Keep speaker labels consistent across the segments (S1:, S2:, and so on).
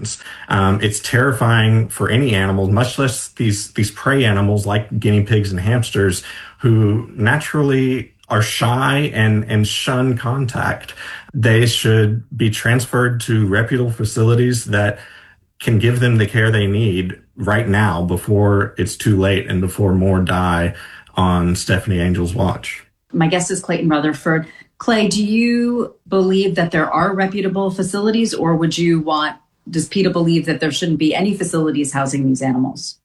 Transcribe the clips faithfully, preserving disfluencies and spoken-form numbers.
S1: conditions. Um, it's terrifying for any animal, much less these, these prey animals like guinea pigs and hamsters, who naturally are shy and, and shun contact. They should be transferred to reputable facilities that can give them the care they need right now before it's too late and before more die on Stephanie Angel's watch.
S2: My guest is Clayton Rutherford. Clay, do you believe that there are reputable facilities, or would you want, does PETA believe that there shouldn't be any facilities housing these animals?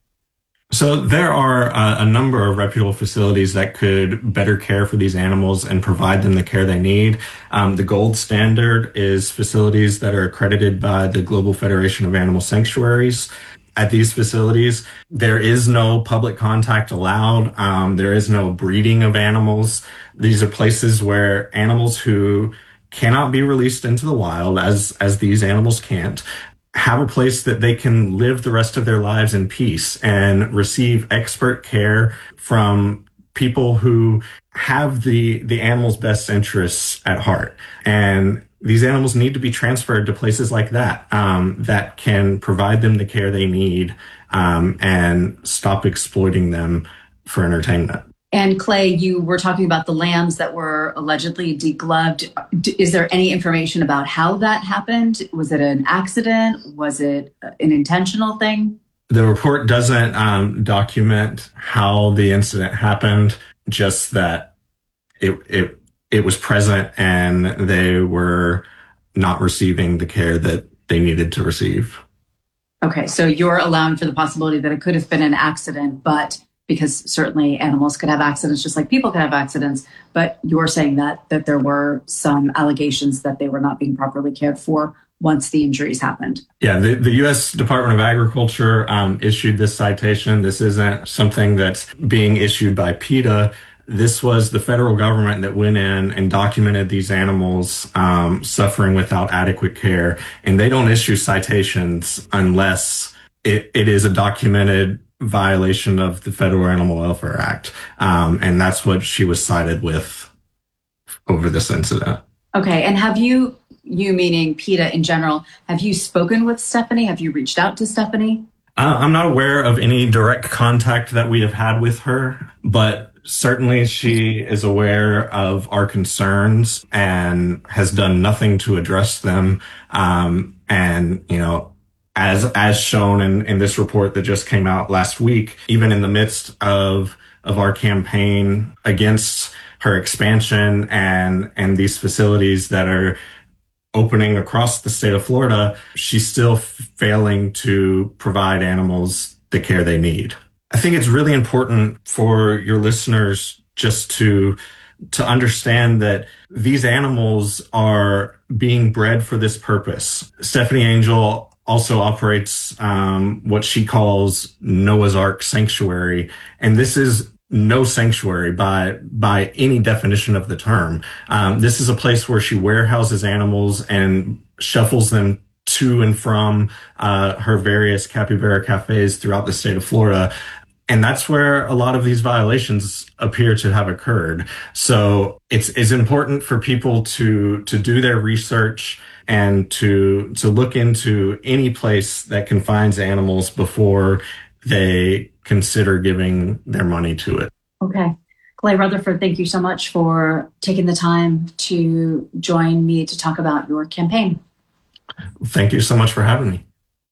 S1: So there are uh, a number of reputable facilities that could better care for these animals and provide them the care they need. Um, the gold standard is facilities that are accredited by the Global Federation of Animal Sanctuaries. At these facilities, there is no public contact allowed. Um, there is no breeding of animals. These are places where animals who cannot be released into the wild, as, as these animals can't, have a place that they can live the rest of their lives in peace and receive expert care from people who have the, the animal's best interests at heart. And these animals need to be transferred to places like that, um, that can provide them the care they need, um, and stop exploiting them for entertainment.
S2: And Clay, you were talking about the lambs that were allegedly degloved. Is there any information about how that happened? Was it an accident? Was it an intentional thing?
S1: The report doesn't um, document how the incident happened, just that it, it it was present and they were not receiving the care that they needed to receive.
S2: Okay, so you're allowing for the possibility that it could have been an accident, but because certainly animals could have accidents just like people could have accidents, but you're saying that that there were some allegations that they were not being properly cared for once the injuries happened.
S1: Yeah, the, the U S Department of Agriculture um, issued this citation. This isn't something that's being issued by PETA. This was the federal government that went in and documented these animals um, suffering without adequate care. And they don't issue citations unless it, it is a documented violation of the Federal Animal Welfare Act. Um, and that's what she was cited with over this incident.
S2: Okay. And have you, you meaning PETA in general, have you spoken with Stephanie? Have you reached out to Stephanie?
S1: Uh, I'm not aware of any direct contact that we have had with her, but certainly she is aware of our concerns and has done nothing to address them. Um, and, you know, as, as shown in, in this report that just came out last week, even in the midst of, of our campaign against her expansion and, and these facilities that are opening across the state of Florida, she's still failing to provide animals the care they need. I think it's really important for your listeners just to to understand that these animals are being bred for this purpose. Stephanie Angel also operates um, what she calls Noah's Ark Sanctuary, and this is no sanctuary by by any definition of the term. Um, this is a place where she warehouses animals and shuffles them to and from uh, her various capybara cafes throughout the state of Florida. And that's where a lot of these violations appear to have occurred. So it's, it's important for people to, to do their research and to, to look into any place that confines animals before they consider giving their money to it.
S2: Okay. Clay Rutherford, thank you so much for taking the time to join me to talk about your campaign.
S1: Thank you so much for having me.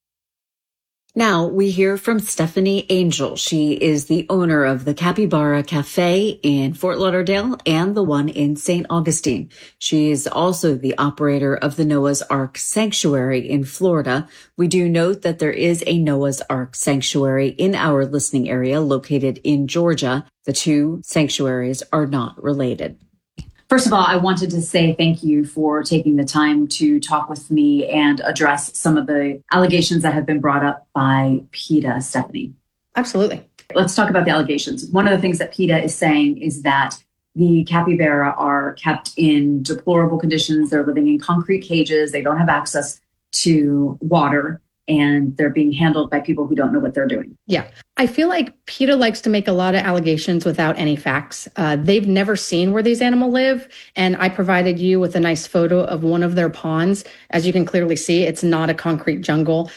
S3: Now we hear from Stephanie Angel. She is the owner of the Capybara Cafe in Fort Lauderdale and the one in Saint Augustine. She is also the operator of the Noah's Ark Sanctuary in Florida. We do note that there is a Noah's Ark Sanctuary in our listening area located in Georgia. The two sanctuaries are not related.
S2: First of all, I wanted to say thank you for taking the time to talk with me and address some of the allegations that have been brought up by PETA, Stephanie.
S4: Absolutely.
S2: Let's talk about the allegations. One of the things that PETA is saying is that the capybara are kept in deplorable conditions. They're living in concrete cages. They don't have access to water, and they're being handled by people who don't know what they're doing.
S4: Yeah. I feel like PETA likes to make a lot of allegations without any facts. Uh, they've never seen where these animals live. And I provided you with a nice photo of one of their ponds. As you can clearly see, it's not a concrete jungle.